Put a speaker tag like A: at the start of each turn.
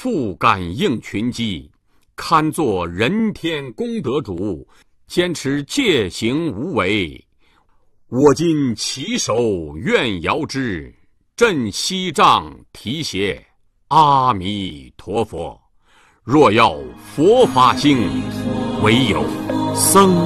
A: 复敢应群机，堪作人天功德主，坚持戒行无为。我今起手愿遥之，振西藏提携。阿弥陀佛。若要佛法兴，唯有僧